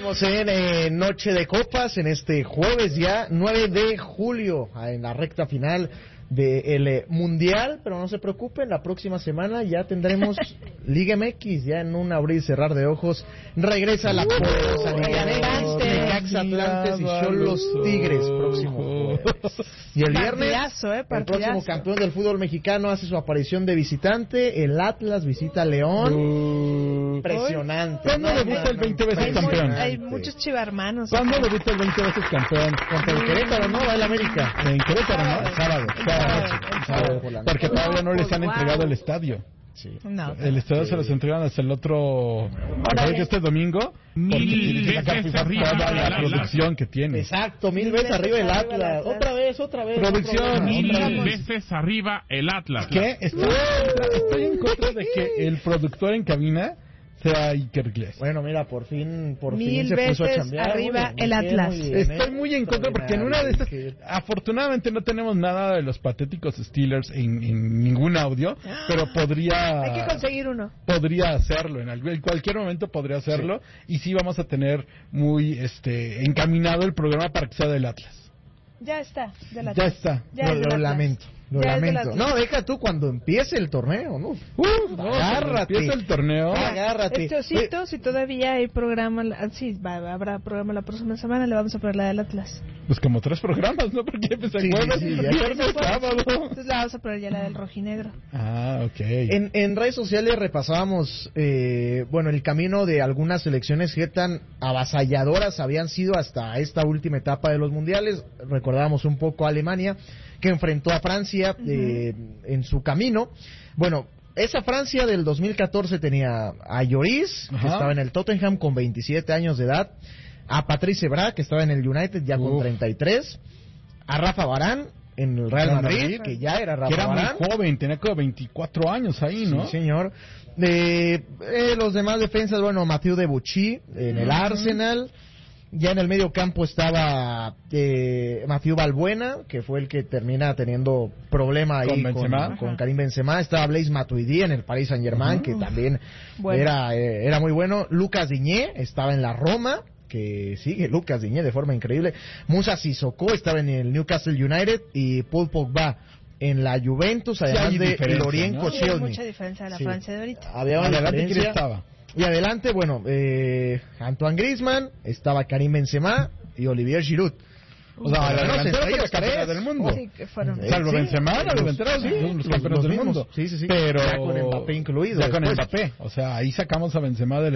Estamos en Noche de Copas, en este jueves ya, 9 de julio, en la recta final del Mundial, pero no se preocupen, la próxima semana ya tendremos Liga MX, ya en un abrir y cerrar de ojos, regresa la poderosa Liga MX, Necaxa Atlantes y Xolos Tigres, próximo jueves. Y el viernes, el próximo campeón del fútbol mexicano hace su aparición de visitante, el Atlas visita a León. Impresionante. ¿Cuándo debuta el 20 veces campeón? Hay muchos chivarmanos. ¿Cuándo debuta el 20 veces campeón? Contra el Querétaro, ¿no? Va el América. En Querétaro, ¿no? Sábado. Porque todavía no les han entregado el estadio. Sí. No. El estadio se los entregan hasta el otro... este domingo. 1000 veces arriba toda la producción que tiene. Exacto, 1000 veces arriba el Atlas. Otra vez. Producción. 1000 veces arriba el Atlas. ¿Qué? Estoy en contra de que el productor en cabina sea Iker Iglesias. Bueno, mira, por fin 1000 se puso a veces chambear. arriba el Atlas. Estoy muy en contra porque en una de estas, afortunadamente no tenemos nada de los patéticos Steelers en ningún audio, pero podría... Hay que conseguir uno. Podría hacerlo, en cualquier momento podría hacerlo, y sí vamos a tener muy encaminado el programa para que sea del Atlas. Ya está, del Atlas. Ya está. Lo lamento. Lo lamento. No, deja tú cuando empiece el torneo, ¿no? Agárrate. Empieza el torneo. Agárrate. Si todavía hay programa, habrá programa la próxima semana, le vamos a poner la del Atlas. Pues como 3 programas, ¿no? Porque empieza el jueves, viernes, sábado. Entonces la vamos a poner ya la del rojinegro. Ok. En redes sociales repasábamos, el camino de algunas selecciones que tan avasalladoras habían sido hasta esta última etapa de los mundiales. Recordábamos un poco a Alemania, que enfrentó a Francia en su camino. Bueno, esa Francia del 2014 tenía a Lloris, que estaba en el Tottenham con 27 años de edad, a Patrice Evra, que estaba en el United ya con 33, a Rafa Varane en el Real Madrid, que ya era Rafa Varane. Era muy joven, tenía como 24 años ahí, ¿no? Sí, señor. Los demás defensas, Mathieu Debuchy en el Arsenal. Ya en el medio campo estaba Mathieu Valbuena, que fue el que termina teniendo problema ahí con Karim Benzema. Estaba Blaise Matuidi en el Paris Saint-Germain, que también era muy bueno. Lucas Digne estaba en la Roma, que sigue Lucas Digne de forma increíble. Moussa Sissoko estaba en el Newcastle United y Paul Pogba en la Juventus, además de Lorient Koscielny. Hay mucha diferencia de la Francia de ahorita. Había una diferencia. Y adelante, Antoine Griezmann, estaba Karim Benzema y Olivier Giroud. O sea, la delantera del mundo. Sí, que fueron. Salvo Benzema, la delantera los campeones del mundo. Sí. Pero ya con Mbappé incluido. Ya con Mbappé. O sea, ahí sacamos a Benzema del